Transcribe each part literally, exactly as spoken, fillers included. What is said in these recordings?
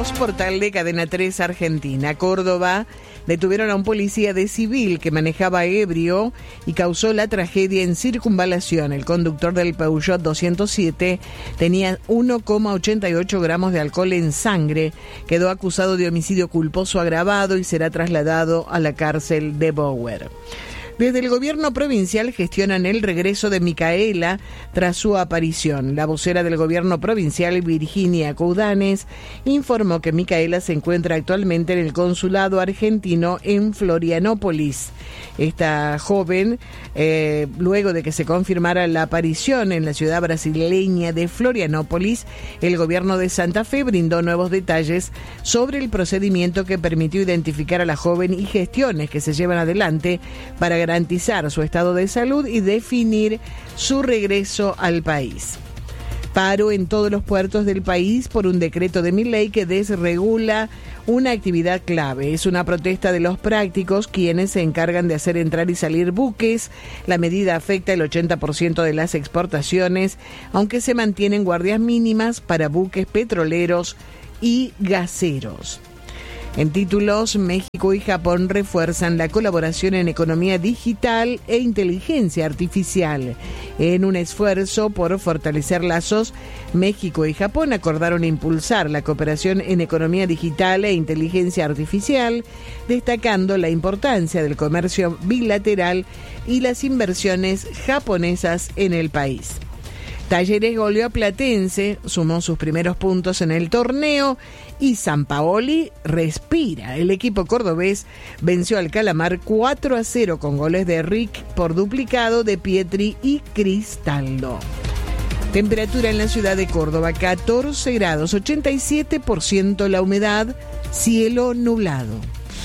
Títulos, portal de Cadena tres Argentina. Córdoba, detuvieron a un policía de civil que manejaba ebrio y causó la tragedia en Circunvalación. El conductor del Peugeot doscientos siete tenía uno coma ochenta y ocho gramos de alcohol en sangre. Quedó acusado de homicidio culposo agravado y será trasladado a la cárcel de Bower. Desde el gobierno provincial gestionan el regreso de Micaela tras su aparición. La vocera del gobierno provincial, Virginia Coudanes, informó que Micaela se encuentra actualmente en el consulado argentino en Florianópolis. Esta joven, eh, luego de que se confirmara la aparición en la ciudad brasileña de Florianópolis, el gobierno de Santa Fe brindó nuevos detalles sobre el procedimiento que permitió identificar a la joven y gestiones que se llevan adelante para garantizar su estado de salud y definir su regreso al país. Paro en todos los puertos del país por un decreto de Milei que desregula una actividad clave. Es una protesta de los prácticos, quienes se encargan de hacer entrar y salir buques. La medida afecta el ochenta por ciento de las exportaciones, aunque se mantienen guardias mínimas para buques petroleros y gaseros. En títulos, México y Japón refuerzan la colaboración en economía digital e inteligencia artificial. En un esfuerzo por fortalecer lazos, México y Japón acordaron impulsar la cooperación en economía digital e inteligencia artificial, destacando la importancia del comercio bilateral y las inversiones japonesas en el país. Talleres goleó a Platense, sumó sus primeros puntos en el torneo y Sampaoli respira. El equipo cordobés venció al Calamar cuatro a cero con goles de Rick por duplicado de Pietri y Cristaldo. Temperatura en la ciudad de Córdoba, catorce grados, ochenta y siete por ciento la humedad, cielo nublado.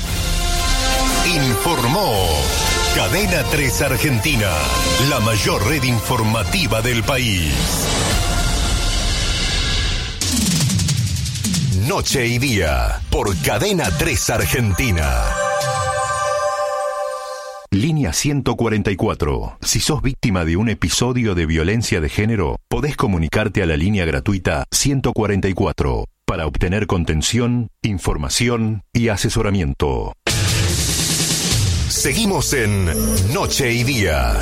Informó Cadena tres Argentina, la mayor red informativa del país. Noche y día, por Cadena tres Argentina. Línea ciento cuarenta y cuatro. Si sos víctima de un episodio de violencia de género, podés comunicarte a la línea gratuita ciento cuarenta y cuatro para obtener contención, información y asesoramiento. Seguimos en Noche y Día.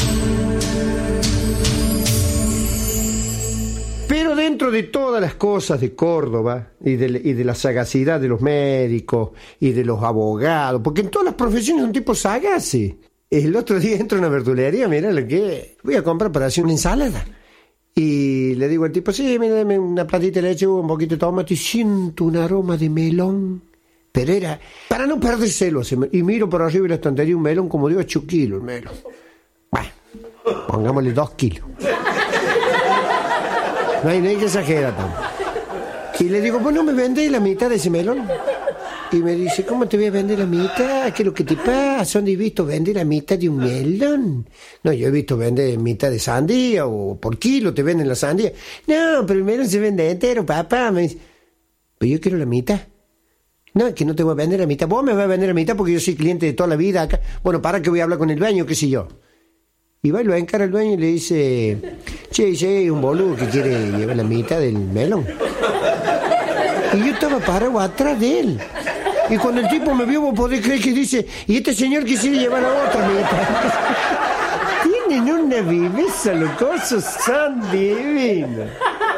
Pero dentro de todas las cosas de Córdoba y de, y de la sagacidad de los médicos y de los abogados, porque en todas las profesiones son tipos sagaces. El otro día entro a una verdulería, mira lo que voy a comprar para hacer una ensalada. Y le digo al tipo, sí, mira, dame una platita de leche, un poquito de tomate, y siento un aroma de melón. Pero era para no perdérselo. Y miro por arriba de la estantería un melón como de ocho kilos, el melón. Bueno, pongámosle dos kilos. No hay, no hay que exagerar tampoco. Y le digo, pues no me vendés la mitad de ese melón. Y me dice, ¿cómo te voy a vender la mitad? ¿Qué es lo que te pasa? ¿Dónde he visto vender la mitad de un melón? No, yo he visto vender mitad de sandía o por kilo te venden la sandía. No, pero el melón se vende entero, papá. Me dice, pero yo quiero la mitad. No, es que no te voy a vender la mitad. Vos me vas a vender la mitad porque yo soy cliente de toda la vida acá. Bueno, para que voy a hablar con el dueño, qué sé yo. Y va y lo encara el dueño y le dice, che, che, hay un boludo que quiere llevar la mitad del melón. Y yo estaba parado atrás de él. Y cuando el tipo me vio, vos podés creer que dice, y este señor quisiera llevar la otra mitad. Tienen una viveza, los cosas son divinos.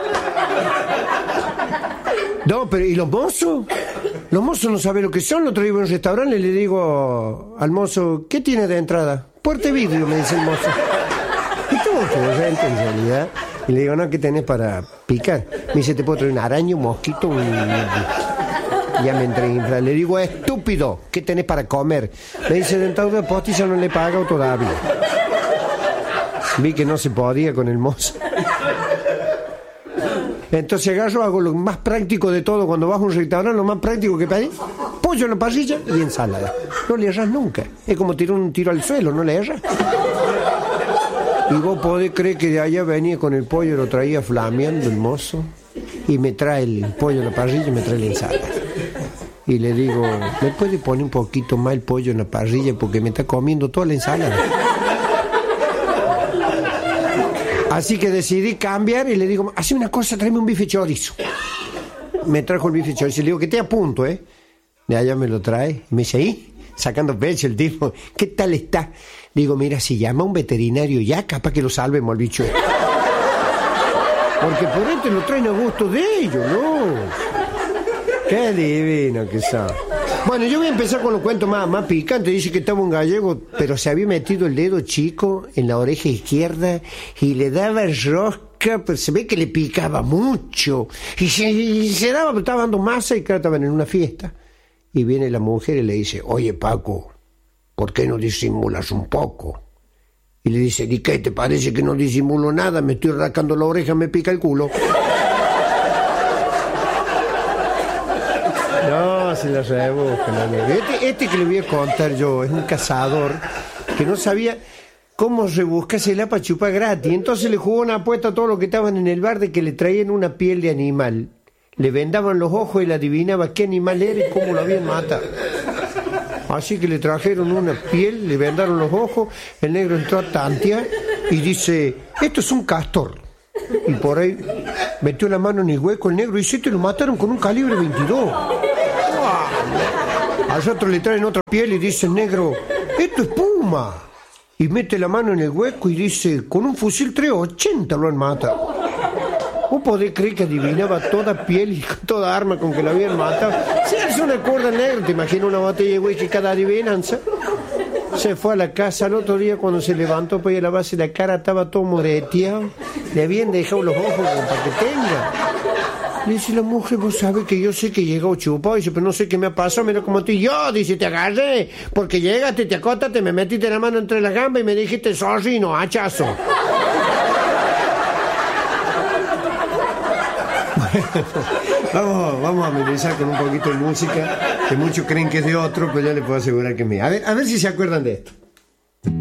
No, pero ¿y los mozos? Los mozos no saben lo que son. El otro día iba a un restaurante y le digo al mozo, ¿qué tiene de entrada? Puerta vidrio, me dice el mozo. Y todo corriente en realidad. Y le digo, no, ¿qué tenés para picar? Me dice, te puedo traer una araña, un mosquito, un... Ya me entré infla. Le digo, estúpido, ¿qué tenés para comer? Me dice, dentro de postiza no le he pagado todavía. Vi que no se podía con el mozo. Entonces agarro, hago lo más práctico de todo. Cuando vas a un restaurante, lo más práctico que pedís, pollo en la parrilla y ensalada. No le erras nunca. Es como tirar un tiro al suelo, no le erras. Y vos podés creer que de allá venía con el pollo, lo traía flameando el mozo, y me trae el pollo en la parrilla y me trae la ensalada. Y le digo, ¿me puede poner un poquito más el pollo en la parrilla porque me está comiendo toda la ensalada? Así que decidí cambiar y le digo, hace una cosa, tráeme un bife chorizo. me trajo el bife chorizo. Le digo, que esté a punto, ¿eh? De allá me lo trae. Y me dice, ¿ahí? Sacando pecho el tipo. ¿Qué tal está? Digo, mira, si llama a un veterinario ya, capaz que lo salvemos al bicho. Porque por este lo traen a gusto de ellos, ¿no? Qué divino que son. Bueno, yo voy a empezar con los cuentos más, más picantes. Dice que estaba un gallego, pero se había metido el dedo chico en la oreja izquierda y le daba rosca, pero se ve que le picaba mucho. Y se, y se daba, pero estaba dando masa y claro, estaban en una fiesta. Y viene la mujer y le dice, oye Paco, ¿por qué no disimulas un poco? Y le dice, ¿y qué? ¿Te parece que no disimulo nada? Me estoy rascando la oreja, me pica el culo. No, se la rebuscan, amigo. Este, este que le voy a contar yo es un cazador que no sabía cómo rebuscarse para chupar gratis. Entonces le jugó una apuesta a todos los que estaban en el bar de que le traían una piel de animal. Le vendaban los ojos y le adivinaba qué animal era y cómo lo habían matado. Así que le trajeron una piel, le vendaron los ojos, el negro entró a tantear y dice, esto es un castor. Y por ahí metió la mano en el hueco el negro y se te lo mataron con un calibre veintidós. Al otro le traen otra piel y dice el negro, esto es puma. Y mete la mano en el hueco y dice, con un fusil trescientos ochenta lo han matado. ¿Vos podés creer que adivinaba toda piel y toda arma con que lo habían matado? Si es una cuerda negra, te imaginas una botella de whisky cada adivinanza. Se fue a la casa al otro día cuando se levantó para ir a lavarse la cara, estaba todo moreteado. Le habían dejado los ojos como para que tenga. Le dice la mujer, vos sabés que yo sé que llegó chupado. Dice, pero no sé qué me pasó, mira como tú. Yo, dice, te agarré, porque llegaste, te acotaste, me metiste la mano entre las gambas y me dijiste, sorry, no, hachazo. vamos, vamos a amenizar con un poquito de música, que muchos creen que es de otro, pero yo les puedo asegurar que es mía. A ver, a ver si se acuerdan de esto.